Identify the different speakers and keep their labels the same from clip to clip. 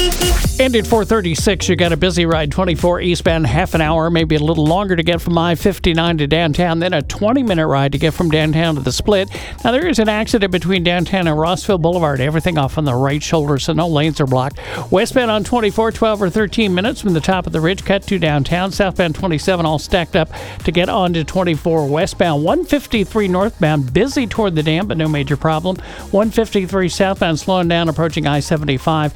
Speaker 1: And at 436, you got a busy ride 24 eastbound, half an hour, maybe a little longer to get from I-59 to downtown, then a 20-minute ride to get from downtown to the Split. Now, there is an accident between downtown and Rossville Boulevard. Everything off on the right shoulder, so no lanes are blocked. Westbound on 24, 12 or 13 minutes from the top of the ridge, cut to downtown. Southbound 27, all stacked up to get onto 24 westbound. 153 northbound, busy toward the dam, but no major problem. 153 southbound, slowing down, approaching I-75.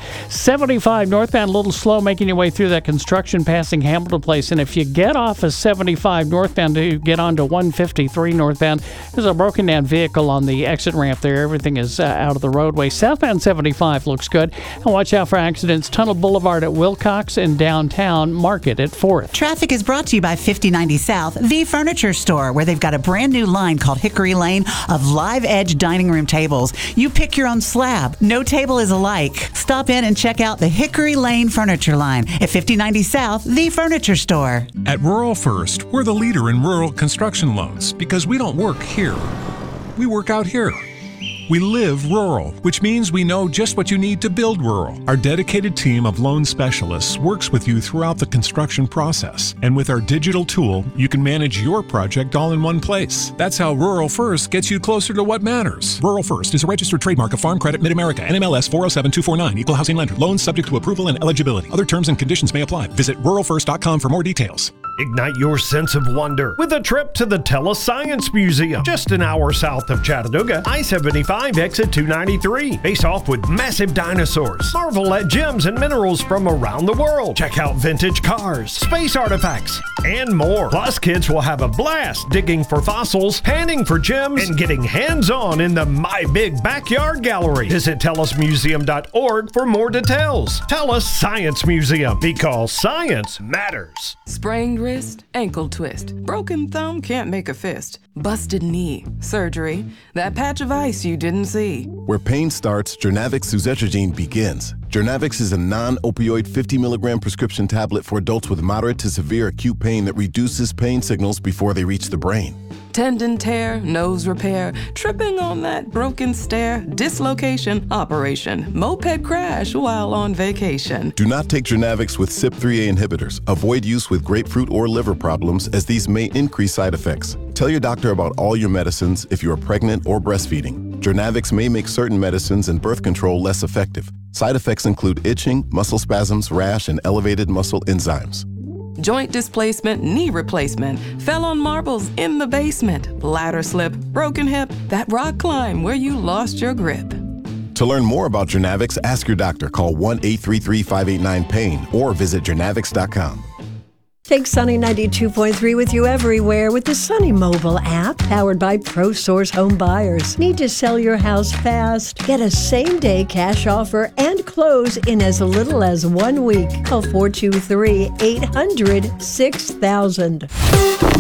Speaker 1: 75 northbound, a little slow making your way through that construction passing Hamilton Place. And if you get off of 75 northbound to get onto 153 northbound, there's a broken down vehicle on the exit ramp there. Everything is out of the roadway. Southbound 75 looks good. And watch out for accidents. Tunnel Boulevard at Wilcox and downtown Market at 4th.
Speaker 2: Traffic is brought to you by 5090 South, the furniture store, where they've got a brand new line called Hickory Lane of live edge dining room tables. You pick your own slab. No table is alike. Stop in and check out the Hickory Lane furniture line at 5090 South, the furniture store.
Speaker 3: At Rural First, we're the leader in rural construction loans because we don't work here. We work out here. We live rural, which means we know just what you need to build rural. Our dedicated team of loan specialists works with you throughout the construction process. And with our digital tool, you can manage your project all in one place. That's how Rural First gets you closer to what matters. Rural First is a registered trademark of Farm Credit Mid-America, NMLS 407249, Equal Housing Lender. Loans subject to approval and eligibility. Other terms and conditions may apply. Visit ruralfirst.com for more details.
Speaker 4: Ignite your sense of wonder with a trip to the TELUS Science Museum, just an hour south of Chattanooga, I-75 exit 293. Face off with massive dinosaurs. Marvel at gems and minerals from around the world. Check out vintage cars, space artifacts, and more. Plus, kids will have a blast digging for fossils, panning for gems, and getting hands-on in the My Big Backyard Gallery. Visit TELUSmuseum.org for more details. TELUS Science Museum, because science matters.
Speaker 5: Sprained wrist, ankle twist, broken thumb, can't make a fist, busted knee, surgery, that patch of ice you didn't see.
Speaker 6: Where pain starts, Journavx suzetrigine begins. Journavx is a non-opioid 50 milligram prescription tablet for adults with moderate to severe acute pain that reduces pain signals before they reach the brain.
Speaker 5: Tendon tear, nose repair, tripping on that broken stair, dislocation, operation, moped crash while on vacation.
Speaker 6: Do not take Journavx with CYP3A inhibitors. Avoid use with grapefruit or liver problems, as these may increase side effects. Tell your doctor about all your medicines if you are pregnant or breastfeeding. Journavx may make certain medicines and birth control less effective. Side effects include itching, muscle spasms, rash, and elevated muscle enzymes.
Speaker 5: Joint displacement, knee replacement, fell on marbles in the basement, ladder slip, broken hip, that rock climb where you lost your grip.
Speaker 6: To learn more about Journavx, ask your doctor. Call 1-833-589-PAIN or visit journavx.com.
Speaker 7: Take Sunny 92.3 with you everywhere with the Sunny mobile app, powered by ProSource Home Buyers. Need to sell your house fast? Get a same-day cash offer and close in as little as 1 week. Call 423-800-6000.